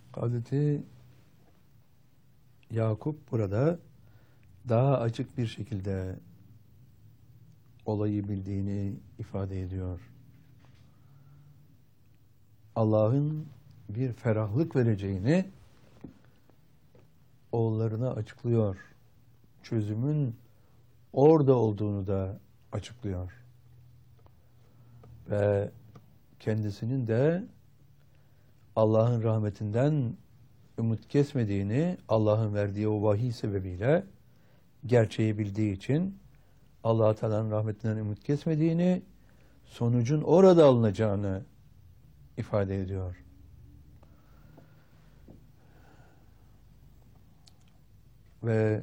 Hazreti Yakup burada daha açık bir şekilde olayı bildiğini ifade ediyor. Allah'ın bir ferahlık vereceğini oğullarına açıklıyor. Çözümün orada olduğunu da açıklıyor. Ve kendisinin de Allah'ın rahmetinden ümit kesmediğini, Allah'ın verdiği o vahiy sebebiyle gerçeği bildiği için Allah-u Teala'nın rahmetinden ümit kesmediğini, sonucun orada alınacağını ifade ediyor. Ve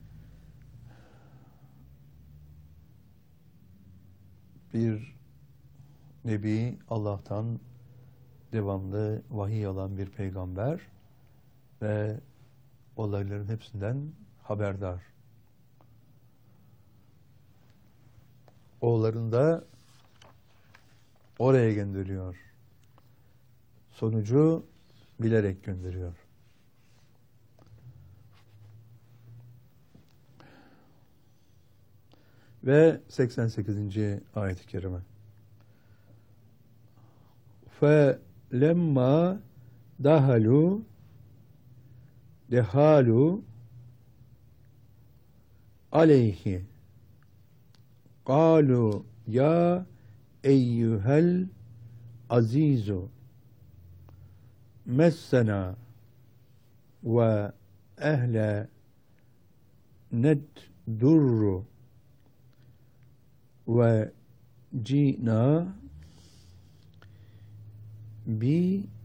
bir nebi, Allah'tan devamlı vahiy alan bir peygamber ve olayların hepsinden haberdar. Oğullarını da oraya gönderiyor. Sonucu bilerek gönderiyor. Ve 88. ayet-i kerime. فَلَمَّا دَهَلُوا عَلَيْهِ قَالُوا يَا اَيُّهَا الْعَز۪يزُ مَسَّنَا وَاَهْلَ نَدْدُرُّ وَجِئْنَا بِرِجْلٍ